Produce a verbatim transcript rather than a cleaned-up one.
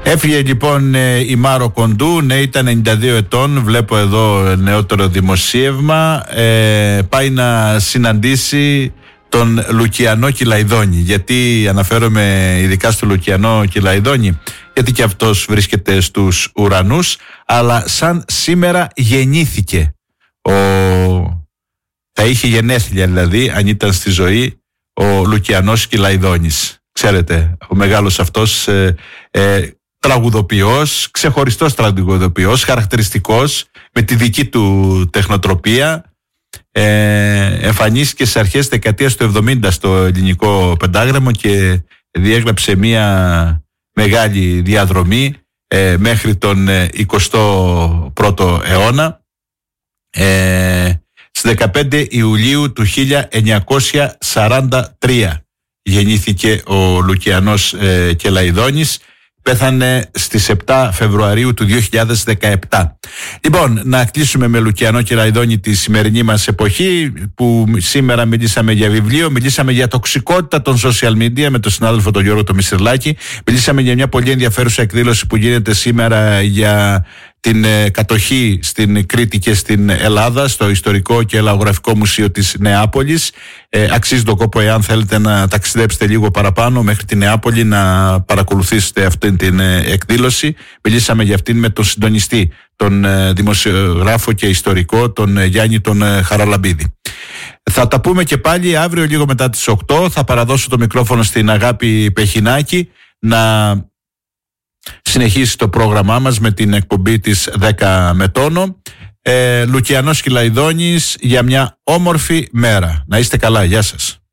Έφυγε λοιπόν η Μάρο Κοντού, ναι, ήταν ενενήντα δύο ετών, βλέπω εδώ νεότερο δημοσίευμα, ε, πάει να συναντήσει τον Λουκιανό Κυλαϊδόνη. Γιατί αναφέρομαι ειδικά στο Λουκιανό Κυλαϊδόνη? Γιατί και αυτός βρίσκεται στους ουρανούς, αλλά σαν σήμερα γεννήθηκε. Ο... Θα είχε γενέθλια δηλαδή, αν ήταν στη ζωή, ο Λουκιανός Κυλαϊδόνης. Ξέρετε, ο μεγάλος αυτός ε, ε, τραγουδοποιός, ξεχωριστός τραγουδοποιός, χαρακτηριστικός, με τη δική του τεχνοτροπία. Ε, εμφανίστηκε στις αρχές της δεκαετίας του εβδομήντα στο ελληνικό πεντάγραμμο και διέγραψε μια μεγάλη διαδρομή ε, μέχρι τον εικοστό πρώτο αιώνα. Ε, στις δεκαπέντε Ιουλίου του χίλια εννιακόσια σαράντα τρία γεννήθηκε ο Λουκιανός ε, Κυλαϊδόνης. Πέθανε στις επτά Φεβρουαρίου του δύο χιλιάδες δεκαεπτά. Λοιπόν, να κλείσουμε με Λουκιανό Κυλαϊδόνη τη σημερινή μας εποχή, που σήμερα μιλήσαμε για βιβλίο, μιλήσαμε για τοξικότητα των social media με τον συνάδελφο τον Γιώργο το Μισιρλάκη, μιλήσαμε για μια πολύ ενδιαφέρουσα εκδήλωση που γίνεται σήμερα για την ε, κατοχή στην Κρήτη και στην Ελλάδα, στο Ιστορικό και Λαογραφικό Μουσείο της Νεάπολης. Ε, αξίζει τον κόπο, εάν θέλετε να ταξιδέψετε λίγο παραπάνω μέχρι τη Νεάπολη, να παρακολουθήσετε αυτή την ε, εκδήλωση. Μιλήσαμε για αυτήν με τον συντονιστή, τον ε, δημοσιογράφο και ιστορικό, τον ε, Γιάννη τον ε, Χαραλαμπίδη. Θα τα πούμε και πάλι αύριο λίγο μετά τις οκτώ. Θα παραδώσω το μικρόφωνο στην Αγάπη Πεχινάκη να συνεχίσει το πρόγραμμά μας με την εκπομπή της δέκα με τόνο. Ε, Λουκιανός Κυλαϊδόνης για μια όμορφη μέρα. Να είστε καλά, γεια σας.